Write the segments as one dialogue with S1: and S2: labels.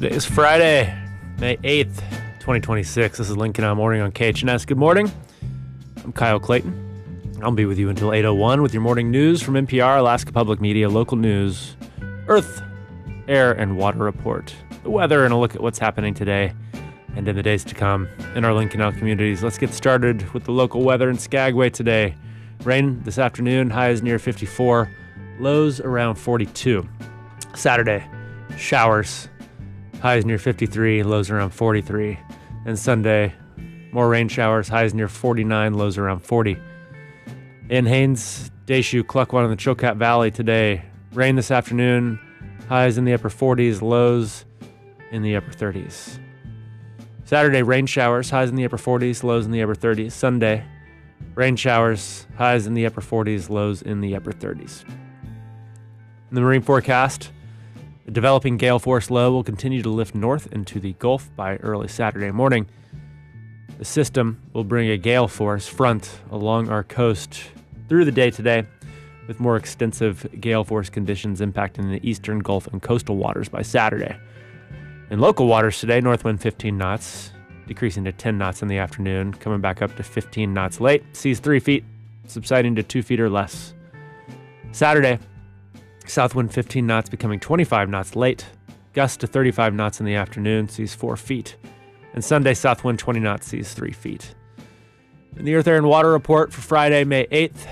S1: Today is Friday, May 8th, 2026. This is Lincoln Out Morning on KHNS. Good morning. I'm Kyle Clayton. I'll be with you until 8:01 with your morning news from NPR, Alaska Public Media, local news, Earth, Air, and Water Report, the weather, and a look at what's happening today and in the days to come in our Lincoln Out communities. Let's get started with the local weather in Skagway today. Rain this afternoon, highs near 54, lows around 42. Saturday, showers, highs near 53, lows around 43. And Sunday, more rain showers, highs near 49, lows around 40. In Haines, Deschutes, Klukwan, and the Chilkat Valley today, rain this afternoon, highs in the upper 40s, lows in the upper 30s. Saturday, rain showers, highs in the upper 40s, lows in the upper 30s. Sunday, rain showers, highs in the upper 40s, lows in the upper 30s. In the marine forecast, a developing gale force low will continue to lift north into the Gulf by early Saturday morning. The system will bring a gale force front along our coast through the day today, with more extensive gale force conditions impacting the eastern Gulf and coastal waters by Saturday. In local waters today, north wind 15 knots, decreasing to 10 knots in the afternoon, coming back up to 15 knots late. Seas 3 feet, subsiding to 2 feet or less. Saturday, south wind 15 knots, becoming 25 knots late. Gusts to 35 knots in the afternoon, seas 4 feet. And Sunday, south wind 20 knots, seas 3 feet. In the Earth, Air, and Water Report for Friday, May 8th.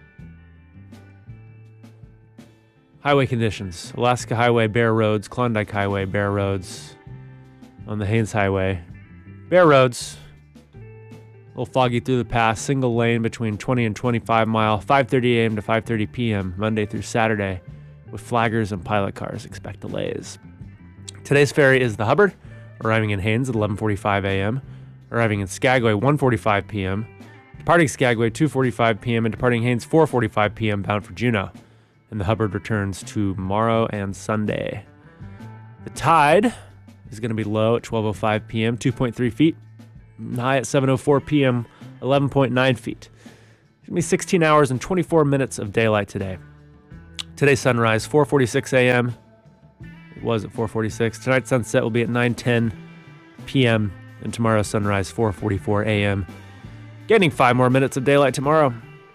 S1: Highway conditions. Alaska Highway, bare roads. Klondike Highway, bare roads. On the Haines Highway, bare roads. A little foggy through the pass. Single lane between 20 and 25 mile. 5:30 a.m. to 5:30 p.m. Monday through Saturday, with flaggers and pilot cars. Expect delays. Today's ferry is the Hubbard, arriving in Haines at 11:45 a.m., arriving in Skagway 1:45 p.m., departing Skagway 2:45 p.m., and departing Haines 4:45 p.m. bound for Juneau. And the Hubbard returns tomorrow and Sunday. The tide is going to be low at 12:05 p.m., 2.3 feet. High at 7:04 p.m., 11.9 feet. It's going to be 16 hours and 24 minutes of daylight today. Today's sunrise, 4:46 a.m. It was at 4:46. Tonight's sunset will be at 9:10 p.m. And tomorrow's sunrise, 4:44 a.m. Gaining 5 more minutes of daylight tomorrow.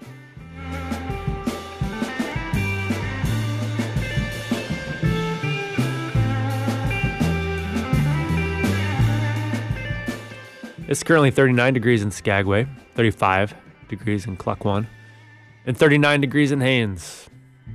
S1: It's currently 39 degrees in Skagway, 35 degrees in Klukwan, and 39 degrees in Haines.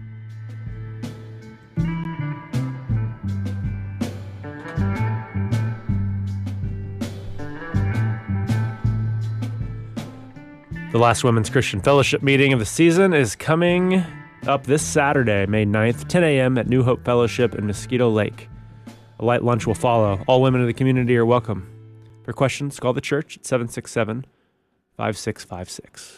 S1: The last Women's Christian Fellowship meeting of the season is coming up this Saturday, May 9th, 10 a.m. at New Hope Fellowship in Mosquito Lake. A light lunch will follow. All women in the community are welcome. For questions, call the church at 767-5656.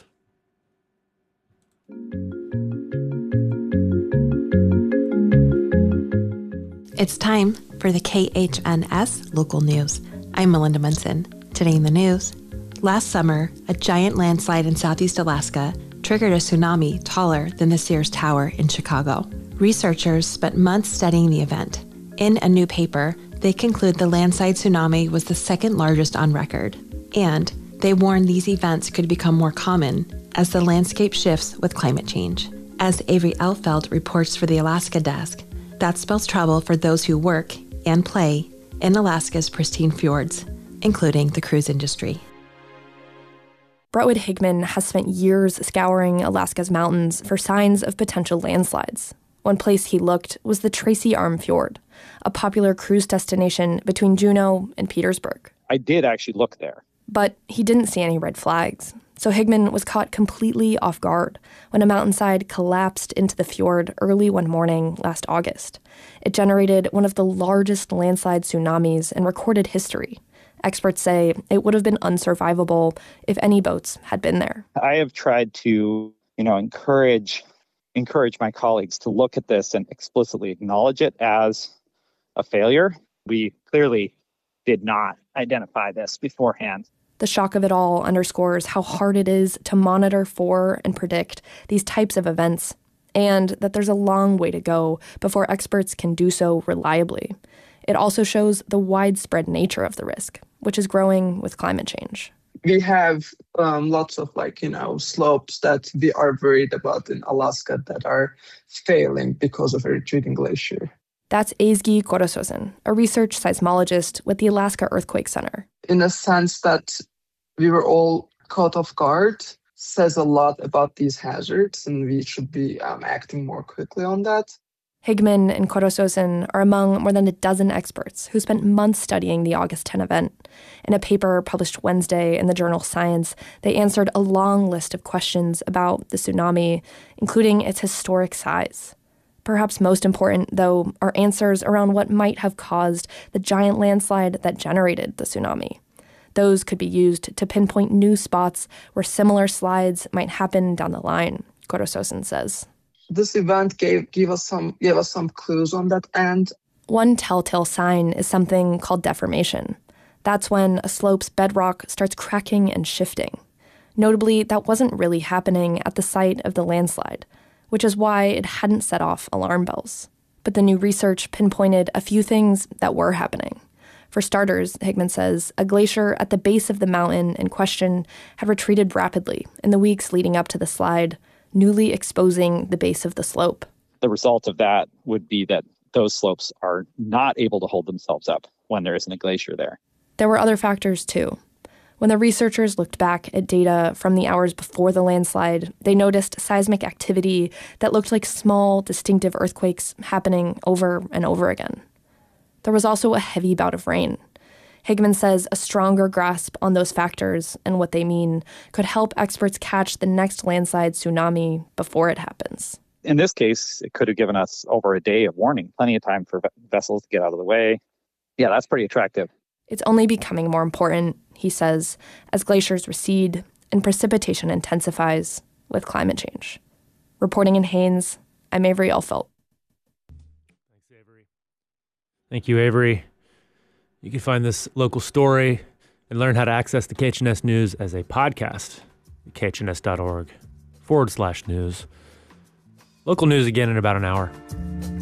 S2: It's time for the KHNS local news. I'm Melinda Munson. Today in the news, last summer, a giant landslide in southeast Alaska triggered a tsunami taller than the Sears Tower in Chicago. Researchers spent months studying the event. In a new paper, they conclude the landslide tsunami was the second largest on record, and they warn these events could become more common as the landscape shifts with climate change. As Avery Elfeld reports for the Alaska Desk, that spells trouble for those who work and play in Alaska's pristine fjords, including the cruise industry.
S3: Brentwood Higman has spent years scouring Alaska's mountains for signs of potential landslides. One place he looked was the Tracy Arm Fjord, a popular cruise destination between Juneau and Petersburg.
S4: I did actually look there.
S3: But he didn't see any red flags. So Higman was caught completely off guard when a mountainside collapsed into the fjord early one morning last August. It generated one of the largest landslide tsunamis in recorded history. Experts say it would have been unsurvivable if any boats had been there.
S4: I have tried to, encourage my colleagues to look at this and explicitly acknowledge it as a failure. We clearly did not identify this beforehand.
S3: The shock of it all underscores how hard it is to monitor for and predict these types of events, and that there's a long way to go before experts can do so reliably. It also shows the widespread nature of the risk, which is growing with climate change.
S5: We have lots of slopes that we are worried about in Alaska that are failing because of a retreating glacier.
S3: That's Ezgi Korososin, a research seismologist with the Alaska Earthquake Center.
S5: In a sense that we were all caught off guard says a lot about these hazards, and we should be acting more quickly on that.
S3: Higman and Korososin are among more than a dozen experts who spent months studying the August 10 event. In a paper published Wednesday in the journal Science, they answered a long list of questions about the tsunami, including its historic size. Perhaps most important, though, are answers around what might have caused the giant landslide that generated the tsunami. Those could be used to pinpoint new spots where similar slides might happen down the line, Korososin says.
S5: This event gave us some clues on that end.
S3: One telltale sign is something called deformation. That's when a slope's bedrock starts cracking and shifting. Notably, that wasn't really happening at the site of the landslide, which is why it hadn't set off alarm bells. But the new research pinpointed a few things that were happening. For starters, Higman says, a glacier at the base of the mountain in question had retreated rapidly in the weeks leading up to the slide, newly exposing the base of the slope.
S4: The result of that would be that those slopes are not able to hold themselves up when there isn't a glacier there.
S3: There were other factors, too. When the researchers looked back at data from the hours before the landslide, they noticed seismic activity that looked like small, distinctive earthquakes happening over and over again. There was also a heavy bout of rain. Higman says a stronger grasp on those factors and what they mean could help experts catch the next landslide tsunami before it happens.
S4: In this case, it could have given us over a day of warning, plenty of time for vessels to get out of the way. Yeah, that's pretty attractive.
S3: It's only becoming more important, he says, as glaciers recede and precipitation intensifies with climate change. Reporting in Haines, I'm Avery Elfelt.
S1: Thanks, Avery. Thank you, Avery. You can find this local story and learn how to access the KHNS News as a podcast at khns.org/news. Local news again in about an hour.